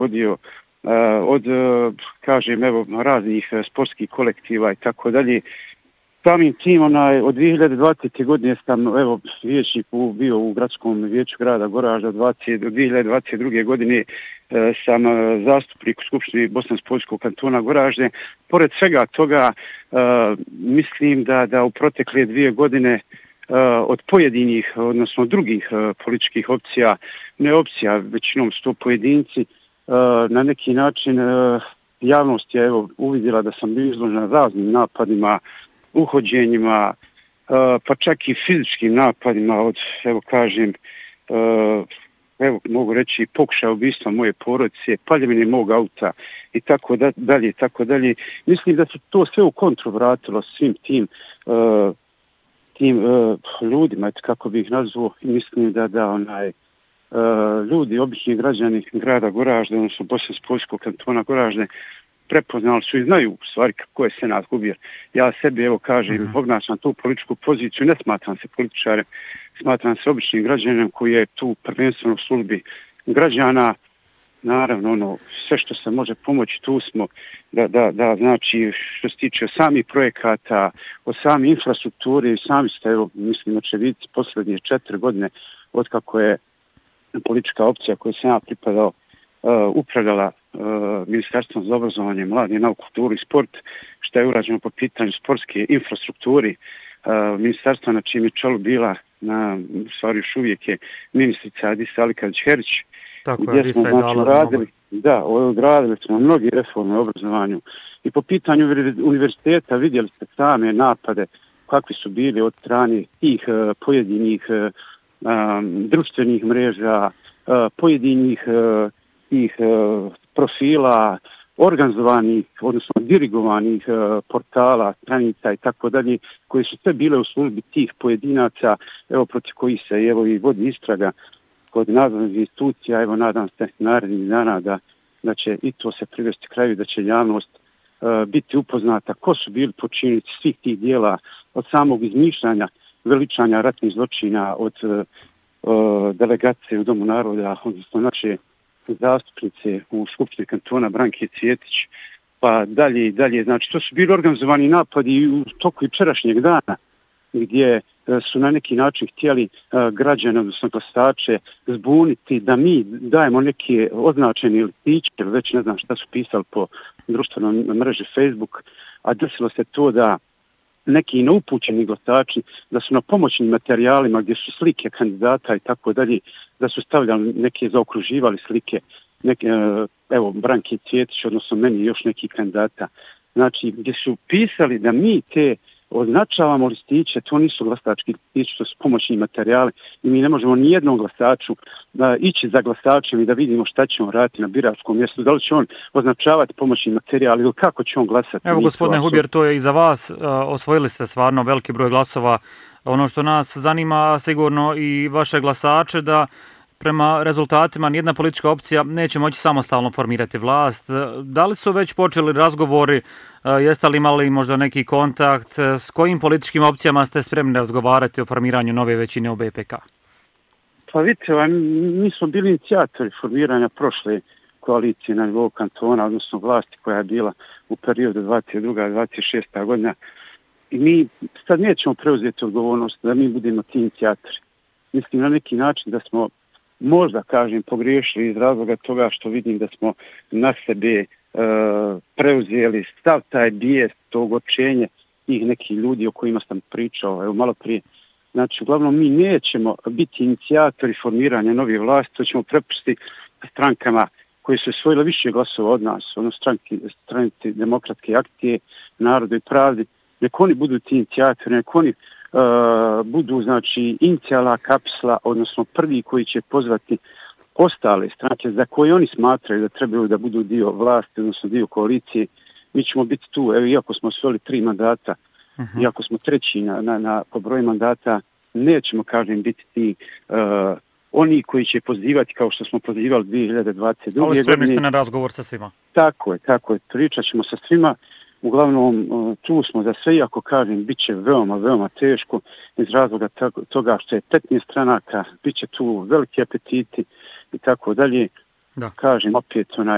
vodio od, kažem, evo, raznih sportskih kolektiva i tako dalje. Samim tim, od 2020. godine sam, evo, vijećnik bio u gradskom vijeću grada Goražda, od 2022. godine sam zastupnik u Skupštini Bosansko-Poljskog kantona Goražde. Pored svega toga, mislim da u protekle 2 godine od pojedinih, odnosno drugih političkih opcija, ne opcija, većinom su to pojedinci, na neki način javnost je uvidjela da sam bio izložen raznim napadima, uhođenjima, pa čak i fizičkim napadima od, evo kažem, mogu reći pokušaja ubistva moje porodice, paljevine mog auta i tako dalje, tako dalje. Mislim da se to sve u kontru vratilo svim tim ljudima, kako bih ih nazvao, i mislim da ljudi, obični građani grada Goražde, odnosno Bosansko-Poljskog kantona Goražde, prepoznali su i znaju u stvari kako je Senat Gubjer. Ja sebi, evo kažem, obnašam tu političku poziciju, ne smatram se političarem, smatram se običnim građanom koji je tu prvenstveno u službi građana. Naravno, sve što se može pomoći, tu smo da znači, što se tiče samih projekata, od same infrastrukture, sami ste, evo, mislim, da će vidjeti posljednje 4 godine od kako je politička opcija koju sam ja pripadao upravljala Ministarstvom za obrazovanje, mlade, nauku, kulturu i sport, što je urađeno po pitanju sportske infrastrukturi. Ministarstva na čijem je čelu bila, u stvari još uvijek je ministrica Adisa Alikavić-Herić, gdje smo odradili smo mnogi reforme u obrazovanju. I po pitanju univerziteta vidjeli ste same napade kakvi su bili od strane tih pojedinih društvenih mreža, pojedinih tih profila, organizovanih, odnosno dirigovanih portala, stranica i tako dalje, koji su sve bile u službi tih pojedinaca, evo protiv kojih se evo i vodi istraga kod nadzornih institucija. Evo nadam se narednih dana da će i to se privesti kraju, da će javnost biti upoznata ko su bili počinitelji svih tih dijela, od samog izmišljanja, veličanja ratnih zločina, od delegacije u Domu naroda, odnosno naše zastupnice u Skupštini kantona Branke Cvjetić, pa dalje. Znači, to su bili organizovani napadi u toku jučerašnjeg dana, gdje su na neki način htjeli građane, odnosno glasače, zbuniti da mi dajemo neke označene listiće, već ne znam šta su pisali po društvenoj mreži Facebook, a desilo se to da neki neupućeni glasači, da su na pomoćnim materijalima gdje su slike kandidata i tako dalje, da su stavljali neke, zaokruživali slike, evo, Branke Cvjetić, odnosno meni još neki kandidata. Znači, gdje su pisali da mi te označavamo listiće, to nisu glasački listići, to su pomoćni materijali i mi ne možemo ni jednom glasaču ići za glasačem i da vidimo šta će on raditi na biračkom mjestu, da li će on označavati pomoćni materijal ili kako će on glasati. Evo, gospodine Hubjer, to je i za vas, osvojili ste stvarno veliki broj glasova. Ono što nas zanima sigurno i vaše glasače, da prema rezultatima nijedna politička opcija neće moći samostalno formirati vlast. Da li su već počeli razgovori, jeste li imali možda neki kontakt, s kojim političkim opcijama ste spremni razgovarati o formiranju nove većine u BPK? Pa vidite, mi smo bili inicijatori formiranja prošle koalicije na nivou kantona, odnosno vlasti koja je bila u periodu 22-26. godina. I mi sad nećemo preuzeti odgovornost da mi budemo ti inicijatori. Mislim na neki način da smo možda, kažem, pogriješili iz razloga toga što vidim da smo na sebe preuzeli stav taj bijes, to ogorčenje tih nekih ljudi o kojima sam pričao, evo malo prije. Znači, uglavnom, mi nećemo biti inicijatori formiranja nove vlasti, to ćemo prepustiti strankama koje su osvojile više glasova od nas, ono stranici Demokratske akcije, Narodu i pravdi. Nek oni budu ti inicijatori, nek oni budu, znači, inicijala kapisla, odnosno prvi koji će pozvati ostale stranke za koje oni smatraju da trebaju da budu dio vlasti, odnosno dio koalicije. Mi ćemo biti tu, evo, iako smo osvojili 3 mandata, iako smo treći po broju mandata, nećemo, kažem, biti ti oni koji će pozivati kao što smo pozivali 2022. godine. Ali spremni ste na razgovor sa svima. Tako je. Pričat ćemo sa svima. Uglavnom, tu smo za sve, iako kažem, bit će veoma, veoma teško iz razloga toga što je 15 stranaka, bit će tu veliki apetiti i tako dalje. Kažem opet,